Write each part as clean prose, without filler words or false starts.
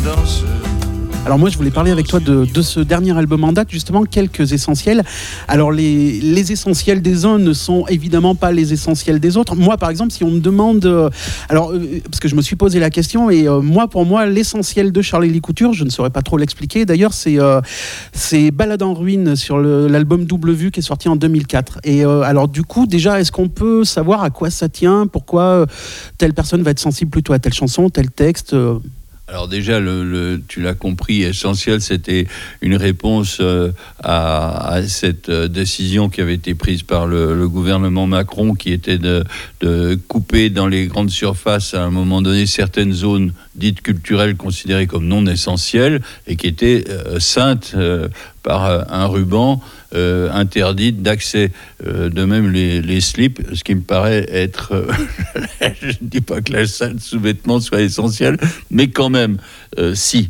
danseuse. Alors moi je voulais parler avec toi de ce dernier album en date, justement, quelques essentiels. Alors les essentiels des uns ne sont évidemment pas les essentiels des autres. Moi par exemple, si on me demande, parce que je me suis posé la question, et pour moi l'essentiel de Charlie Lee Couture, je ne saurais pas trop l'expliquer d'ailleurs, c'est Balade en ruine sur l'album Double Vue qui est sorti en 2004. Et alors du coup déjà, est-ce qu'on peut savoir à quoi ça tient, pourquoi telle personne va être sensible plutôt à telle chanson, tel texte Alors déjà, tu l'as compris, essentiel, c'était une réponse à cette décision qui avait été prise par le gouvernement Macron, qui était de couper dans les grandes surfaces à un moment donné certaines zones dites culturelles considérées comme non essentielles et qui étaient ceintes par un ruban interdite d'accès. De même les slips, ce qui me paraît être je ne dis pas que la salle sous-vêtements soit essentielle, mais quand même si.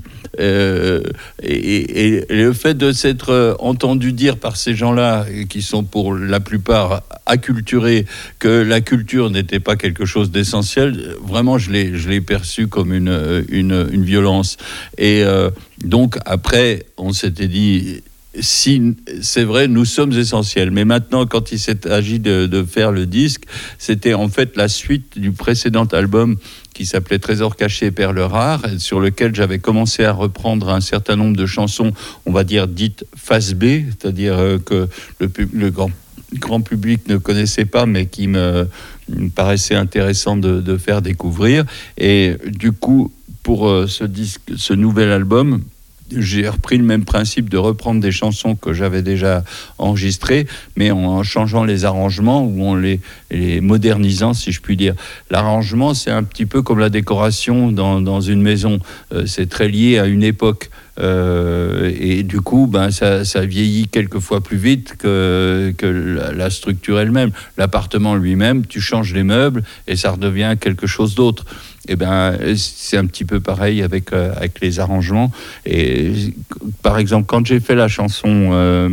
Et le fait de s'être entendu dire par ces gens-là, qui sont pour la plupart acculturés, que la culture n'était pas quelque chose d'essentiel, vraiment je l'ai perçu comme une violence. Et donc après on s'était dit, si c'est vrai, nous sommes essentiels. Mais maintenant, quand il s'est agi de faire le disque, c'était en fait la suite du précédent album qui s'appelait Trésor caché et perles rares, sur lequel j'avais commencé à reprendre un certain nombre de chansons, on va dire dites face B, c'est-à-dire que le grand public ne connaissait pas, mais qui me paraissait intéressant de faire découvrir. Et du coup, pour ce nouvel album, j'ai repris le même principe de reprendre des chansons que j'avais déjà enregistrées, mais en changeant les arrangements ou en les modernisant, si je puis dire. L'arrangement, c'est un petit peu comme la décoration dans une maison. C'est très lié à une époque. Et du coup, ça vieillit quelquefois plus vite que la structure elle-même. L'appartement lui-même, tu changes les meubles et ça redevient quelque chose d'autre. Et c'est un petit peu pareil avec les arrangements. Et par exemple, quand j'ai fait la chanson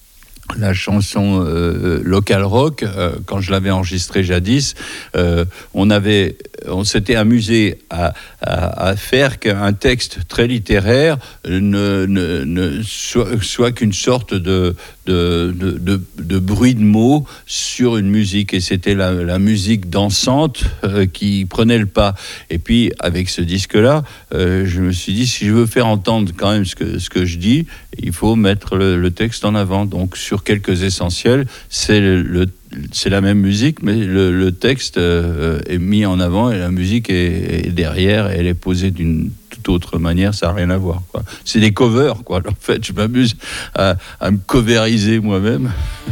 Local Rock, quand je l'avais enregistrée jadis, on s'était amusé à faire qu'un texte très littéraire ne soit qu'une sorte de bruit de mots sur une musique, et c'était la musique dansante qui prenait le pas. Et puis avec ce disque-là, je me suis dit, si je veux faire entendre quand même ce que je dis, il faut mettre le texte en avant. Donc sur quelques essentiels, c'est la même musique, mais le texte est mis en avant et la musique est derrière, et elle est posée d'une toute autre manière, ça n'a rien à voir, quoi. C'est des covers, quoi. En fait, je m'amuse à me coveriser moi-même.